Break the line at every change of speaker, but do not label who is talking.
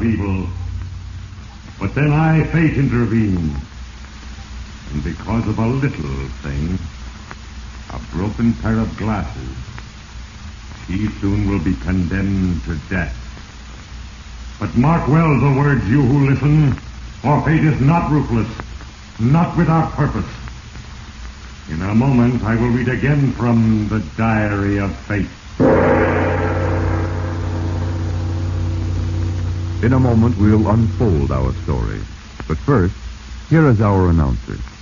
evil. But then fate intervened. And because of a little thing, a broken pair of glasses, she soon will be condemned to death. But mark well the words, you who listen, for fate is not ruthless, not without purpose. In a moment, I will read again from the Diary of Fate.
In a moment, we'll unfold our story. But first, here is our announcer.